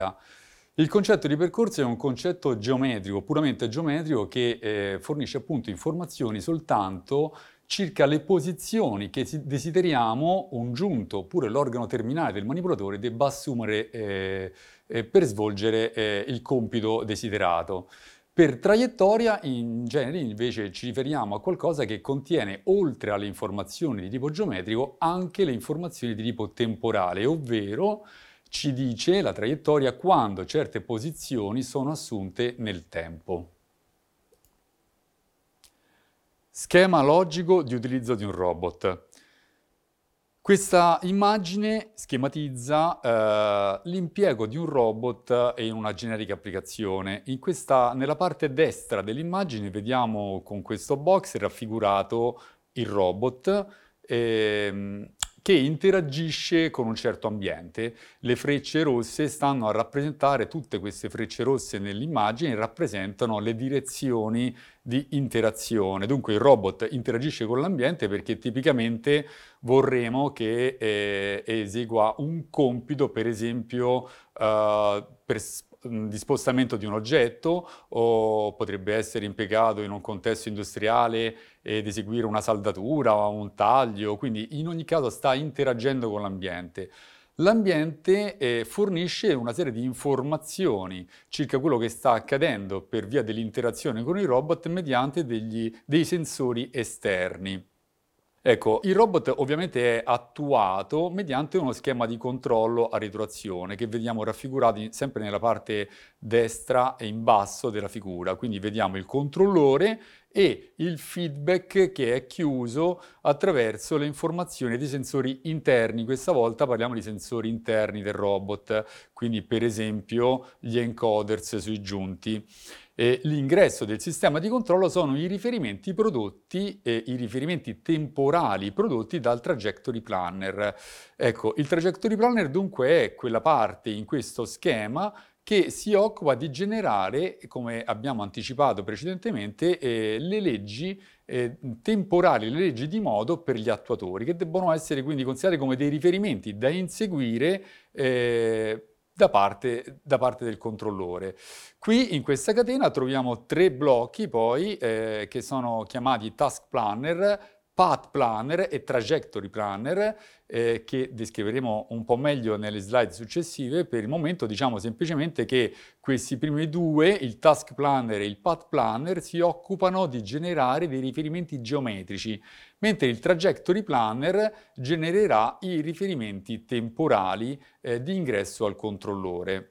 Il concetto di percorso è un concetto geometrico, puramente geometrico, che fornisce appunto informazioni soltanto circa le posizioni che desideriamo un giunto oppure l'organo terminale del manipolatore debba assumere per svolgere il compito desiderato. Per traiettoria, in genere, invece, ci riferiamo a qualcosa che contiene, oltre alle informazioni di tipo geometrico, anche le informazioni di tipo temporale, ovvero ci dice la traiettoria quando certe posizioni sono assunte nel tempo. Schema logico di utilizzo di un robot. Questa immagine schematizza l'impiego di un robot in una generica applicazione. Nella parte destra dell'immagine vediamo con questo box raffigurato il robot che interagisce con un certo ambiente. Le frecce rosse stanno a rappresentare, tutte queste frecce rosse nell'immagine rappresentano le direzioni di interazione. Dunque il robot interagisce con l'ambiente perché tipicamente vorremmo che esegua un compito, per esempio di spostamento di un oggetto, o potrebbe essere impiegato in un contesto industriale ed eseguire una saldatura o un taglio, quindi in ogni caso sta interagendo con l'ambiente. L'ambiente fornisce una serie di informazioni circa quello che sta accadendo per via dell'interazione con il robot mediante dei sensori esterni. Ecco, il robot ovviamente è attuato mediante uno schema di controllo a retroazione che vediamo raffigurati sempre nella parte destra e in basso della figura. Quindi vediamo il controllore e il feedback che è chiuso attraverso le informazioni dei sensori interni. Questa volta parliamo di sensori interni del robot, quindi per esempio gli encoders sui giunti. L'ingresso del sistema di controllo sono i riferimenti prodotti, i riferimenti temporali prodotti dal Trajectory Planner. Ecco, il Trajectory Planner dunque è quella parte in questo schema che si occupa di generare, come abbiamo anticipato precedentemente, le leggi temporali, le leggi di modo per gli attuatori, che debbono essere quindi considerate come dei riferimenti da inseguire da parte del controllore. Qui in questa catena troviamo 3 blocchi poi che sono chiamati Task Planner, Path Planner e Trajectory Planner che descriveremo un po' meglio nelle slide successive. Per il momento diciamo semplicemente che questi primi due, il Task Planner e il Path Planner, si occupano di generare dei riferimenti geometrici, mentre il Trajectory Planner genererà i riferimenti temporali di ingresso al controllore.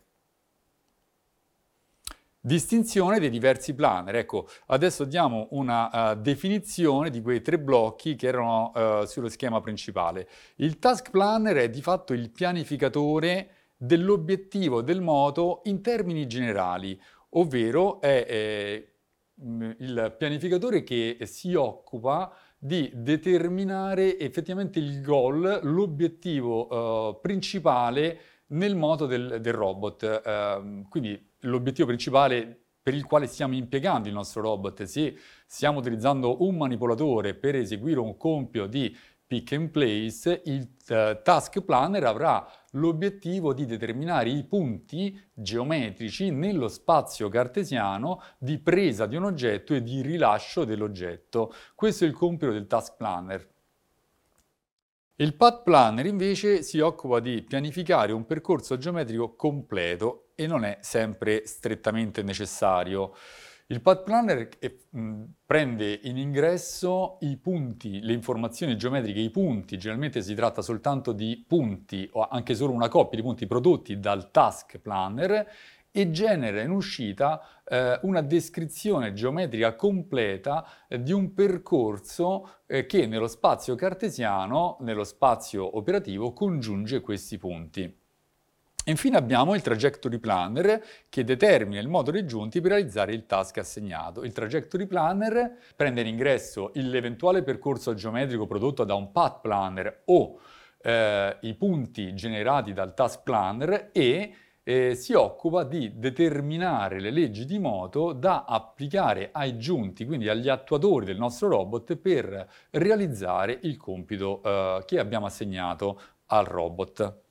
Distinzione dei diversi planner. Ecco, adesso diamo una definizione di quei 3 blocchi che erano sullo schema principale. Il Task Planner è di fatto il pianificatore dell'obiettivo del moto in termini generali, ovvero è il pianificatore che si occupa di determinare effettivamente il goal, l'obiettivo principale nel moto del robot. Quindi l'obiettivo principale per il quale stiamo impiegando il nostro robot. Se stiamo utilizzando un manipolatore per eseguire un compito di pick and place, il Task Planner avrà l'obiettivo di determinare i punti geometrici nello spazio cartesiano di presa di un oggetto e di rilascio dell'oggetto. Questo è il compito del Task Planner. Il Path Planner invece si occupa di pianificare un percorso geometrico completo e non è sempre strettamente necessario. Il Path Planner prende in ingresso i punti, le informazioni geometriche, i punti, generalmente si tratta soltanto di punti o anche solo una coppia di punti prodotti dal Task Planner, e genera in uscita una descrizione geometrica completa di un percorso che nello spazio cartesiano, nello spazio operativo, congiunge questi punti. Infine abbiamo il Trajectory Planner che determina il modo dei giunti per realizzare il task assegnato. Il Trajectory Planner prende in ingresso l'eventuale percorso geometrico prodotto da un Path Planner o i punti generati dal Task Planner e si occupa di determinare le leggi di moto da applicare ai giunti, quindi agli attuatori del nostro robot, per realizzare il compito che abbiamo assegnato al robot.